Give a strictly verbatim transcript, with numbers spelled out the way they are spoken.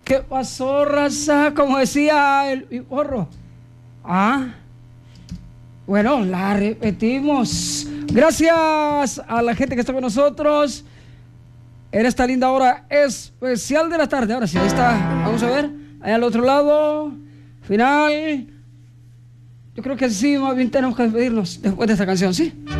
¿Qué pasó, raza? Como decía el porro. Ah. Bueno, la repetimos. Gracias a la gente que está con nosotros en esta linda hora especial de la tarde. Ahora sí, ahí está. Vamos a ver. Allá al otro lado. Final. Yo creo que sí, más bien tenemos que despedirnos después de esta canción, ¿sí?